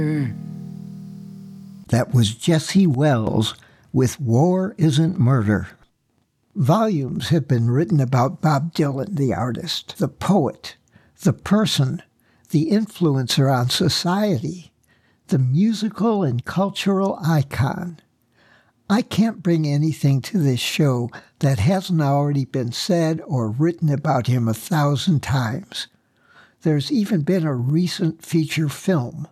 That was Jesse Wells with War Isn't Murder. Volumes have been written about Bob Dylan, the artist, the poet, the person, the influencer on society, the musical and cultural icon. I can't bring anything to this show that hasn't already been said or written about him 1,000 times. There's even been a recent feature film.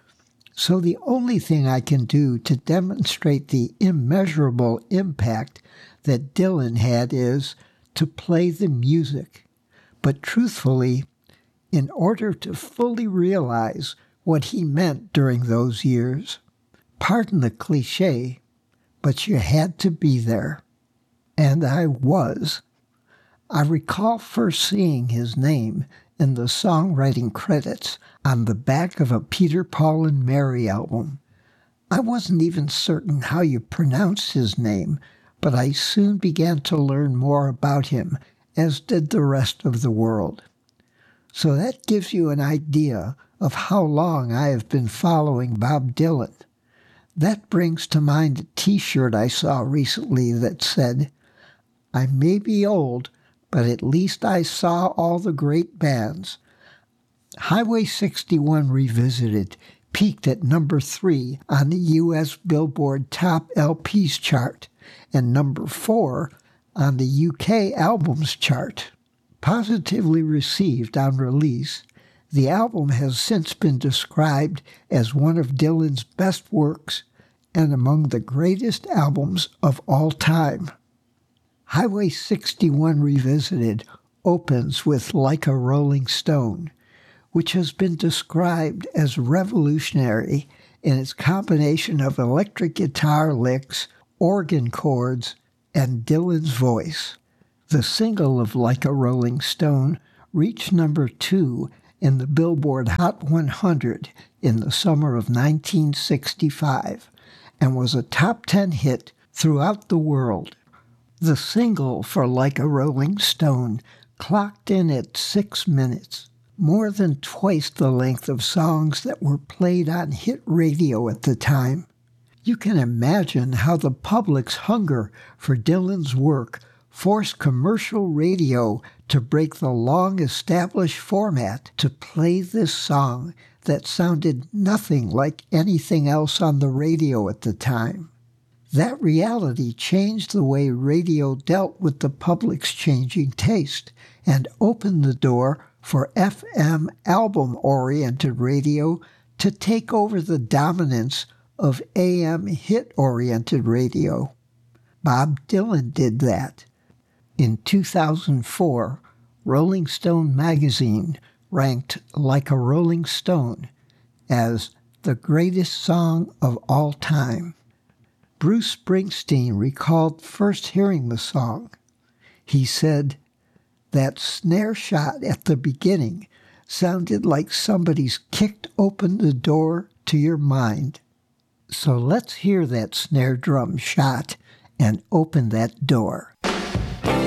So the only thing I can do to demonstrate the immeasurable impact that Dylan had is to play the music. But truthfully, in order to fully realize what he meant during those years, pardon the cliche, but you had to be there. And I was. I recall first seeing his name in the songwriting credits on the back of a Peter, Paul and Mary album. I wasn't even certain how you pronounced his name, but I soon began to learn more about him, as did the rest of the world. So that gives you an idea of how long I have been following Bob Dylan. That brings to mind a T-shirt I saw recently that said, "I may be old, but at least I saw all the great bands." Highway 61 Revisited peaked at number 3 on the U.S. Billboard Top LPs chart and number 4 on the UK Albums chart. Positively received on release, the album has since been described as one of Dylan's best works and among the greatest albums of all time. Highway 61 Revisited opens with Like a Rolling Stone, which has been described as revolutionary in its combination of electric guitar licks, organ chords, and Dylan's voice. The single of Like a Rolling Stone reached number 2 in the Billboard Hot 100 in the summer of 1965 and was a top 10 hit throughout the world. The single for Like a Rolling Stone clocked in at 6 minutes, more than twice the length of songs that were played on hit radio at the time. You can imagine how the public's hunger for Dylan's work forced commercial radio to break the long-established format to play this song that sounded nothing like anything else on the radio at the time. That reality changed the way radio dealt with the public's changing taste and opened the door for FM album-oriented radio to take over the dominance of AM hit-oriented radio. Bob Dylan did that. In 2004, Rolling Stone magazine ranked Like a Rolling Stone as the greatest song of all time. Bruce Springsteen recalled first hearing the song. He said, "That snare shot at the beginning sounded like somebody's kicked open the door to your mind." So let's hear that snare drum shot and open that door.